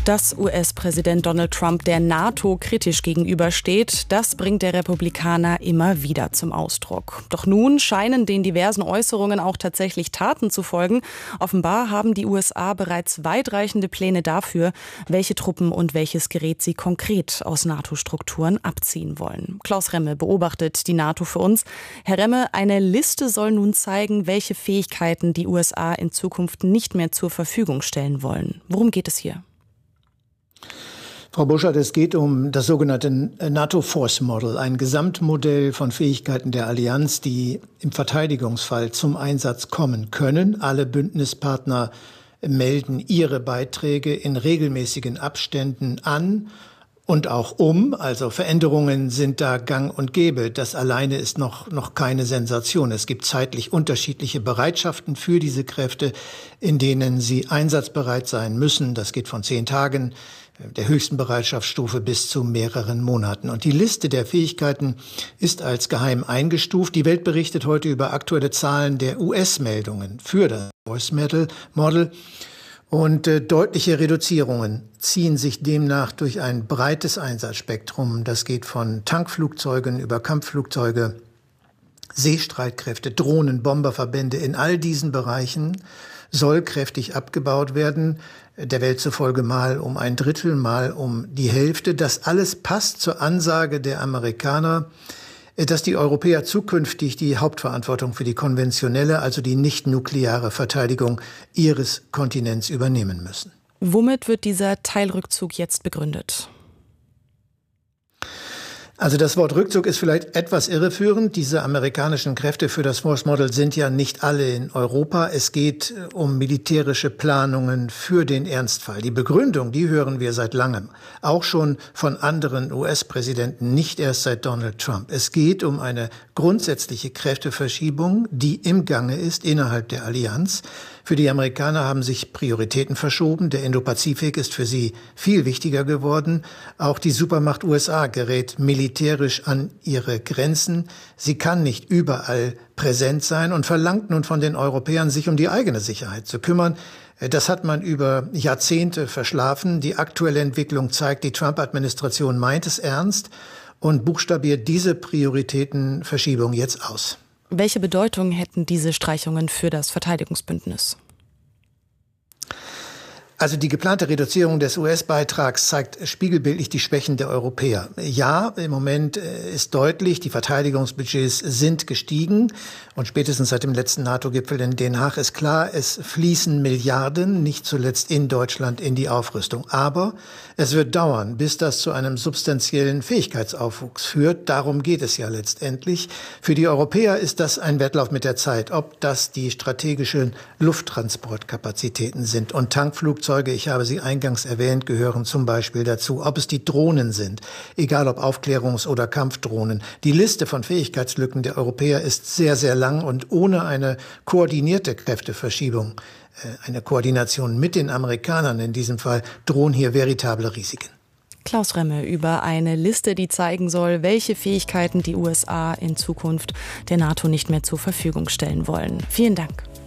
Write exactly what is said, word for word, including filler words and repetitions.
Dass U S-Präsident Donald Trump der NATO kritisch gegenübersteht, das bringt der Republikaner immer wieder zum Ausdruck. Doch nun scheinen den diversen Äußerungen auch tatsächlich Taten zu folgen. Offenbar haben die U S A bereits weitreichende Pläne dafür, welche Truppen und welches Gerät sie konkret aus NATO-Strukturen abziehen wollen. Klaus Remme beobachtet die NATO für uns. Herr Remme, eine Liste soll nun zeigen, welche Fähigkeiten die U S A in Zukunft nicht mehr zur Verfügung stellen wollen. Worum geht es hier? Frau Burschert, es geht um das sogenannte NATO Force Model, ein Gesamtmodell von Fähigkeiten der Allianz, die im Verteidigungsfall zum Einsatz kommen können. Alle Bündnispartner melden ihre Beiträge in regelmäßigen Abständen an und auch um. Also Veränderungen sind da gang und gäbe. Das alleine ist noch, noch keine Sensation. Es gibt zeitlich unterschiedliche Bereitschaften für diese Kräfte, in denen sie einsatzbereit sein müssen. Das geht von zehn Tagen der höchsten Bereitschaftsstufe bis zu mehreren Monaten. Und die Liste der Fähigkeiten ist als geheim eingestuft. Die Welt berichtet heute über aktuelle Zahlen der U S-Meldungen für das Force Model. Und äh, deutliche Reduzierungen ziehen sich demnach durch ein breites Einsatzspektrum. Das geht von Tankflugzeugen über Kampfflugzeuge, Seestreitkräfte, Drohnen, Bomberverbände. In all diesen Bereichen soll kräftig abgebaut werden. Der Welt zufolge mal um ein Drittel, mal um die Hälfte. Das alles passt zur Ansage der Amerikaner, dass die Europäer zukünftig die Hauptverantwortung für die konventionelle, also die nicht-nukleare Verteidigung ihres Kontinents übernehmen müssen. Womit wird dieser Teilrückzug jetzt begründet? Also das Wort Rückzug ist vielleicht etwas irreführend. Diese amerikanischen Kräfte für das Force Model sind ja nicht alle in Europa. Es geht um militärische Planungen für den Ernstfall. Die Begründung, die hören wir seit langem. Auch schon von anderen U S-Präsidenten, nicht erst seit Donald Trump. Es geht um eine grundsätzliche Kräfteverschiebung, die im Gange ist innerhalb der Allianz. Für die Amerikaner haben sich Prioritäten verschoben. Der Indopazifik ist für sie viel wichtiger geworden. Auch die Supermacht U S A gerät militärisch an ihre Grenzen. Sie kann nicht überall präsent sein und verlangt nun von den Europäern, sich um die eigene Sicherheit zu kümmern. Das hat man über Jahrzehnte verschlafen. Die aktuelle Entwicklung zeigt, die Trump-Administration meint es ernst und buchstabiert diese Prioritätenverschiebung jetzt aus. Welche Bedeutung hätten diese Streichungen für das Verteidigungsbündnis? Also die geplante Reduzierung des U S-Beitrags zeigt spiegelbildlich die Schwächen der Europäer. Ja, im Moment ist deutlich, die Verteidigungsbudgets sind gestiegen. Und spätestens seit dem letzten NATO-Gipfel in Den Haag ist klar, es fließen Milliarden, nicht zuletzt in Deutschland, in die Aufrüstung. Aber es wird dauern, bis das zu einem substanziellen Fähigkeitsaufwuchs führt. Darum geht es ja letztendlich. Für die Europäer ist das ein Wettlauf mit der Zeit, ob das die strategischen Lufttransportkapazitäten sind und Tankflugzeuge. Ich habe sie eingangs erwähnt, gehören zum Beispiel dazu. Ob es die Drohnen sind, egal ob Aufklärungs- oder Kampfdrohnen. Die Liste von Fähigkeitslücken der Europäer ist sehr, sehr lang und ohne eine koordinierte Kräfteverschiebung, eine Koordination mit den Amerikanern in diesem Fall, drohen hier veritable Risiken. Klaus Remme über eine Liste, die zeigen soll, welche Fähigkeiten die U S A in Zukunft der NATO nicht mehr zur Verfügung stellen wollen. Vielen Dank.